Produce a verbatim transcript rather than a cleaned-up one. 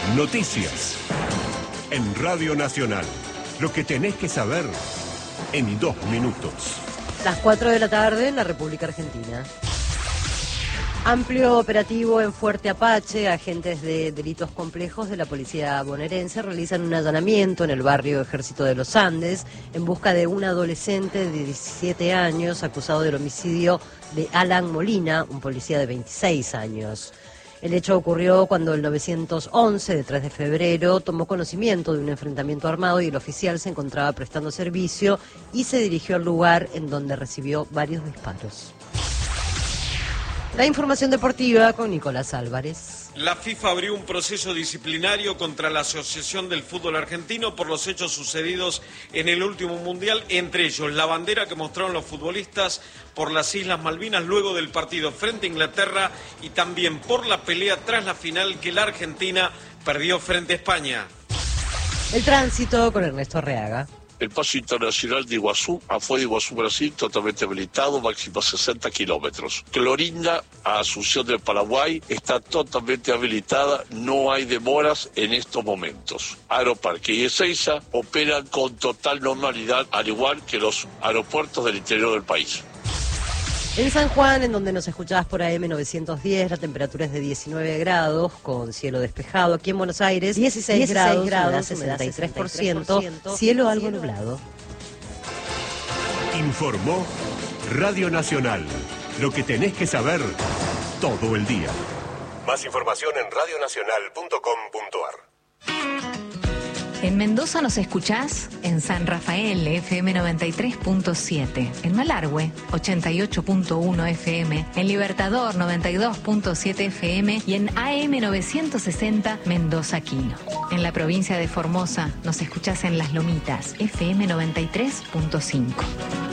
Noticias. En Radio Nacional. Lo que tenés que saber en dos minutos. Las cuatro de la tarde en la República Argentina. Amplio operativo en Fuerte Apache. Agentes de delitos complejos de la policía bonaerense realizan un allanamiento en el barrio Ejército de los Andes en busca de un adolescente de diecisiete años acusado del homicidio de Alan Molina, un policía de veintiséis años. El hecho ocurrió cuando el novecientos once de tres de febrero tomó conocimiento de un enfrentamiento armado y el oficial se encontraba prestando servicio y se dirigió al lugar en donde recibió varios disparos. La información deportiva con Nicolás Álvarez. La FIFA abrió un proceso disciplinario contra la Asociación del Fútbol Argentino por los hechos sucedidos en el último mundial, entre ellos la bandera que mostraron los futbolistas por las Islas Malvinas luego del partido frente a Inglaterra y también por la pelea tras la final que la Argentina perdió frente a España. El tránsito con Ernesto Arreaga. El paso internacional de Iguazú a Foz de Iguazú, Brasil, totalmente habilitado, máximo sesenta kilómetros. Clorinda a Asunción del Paraguay está totalmente habilitada, no hay demoras en estos momentos. Aeroparque y Ezeiza operan con total normalidad, al igual que los aeropuertos del interior del país. En San Juan, en donde nos escuchabas por A M novecientos diez, la temperatura es de diecinueve grados, con cielo despejado. Aquí en Buenos Aires, dieciséis grados, humedad sesenta y tres por ciento, cielo algo nublado. Informó Radio Nacional. Lo que tenés que saber todo el día. Más información en radio nacional punto com punto ar. En Mendoza nos escuchás en San Rafael, F M noventa y tres punto siete, en Malargüe, ochenta y ocho punto uno F M, en Libertador, noventa y dos punto siete F M y en A M novecientos sesenta Mendoza Quino. En la provincia de Formosa nos escuchás en Las Lomitas, F M noventa y tres punto cinco.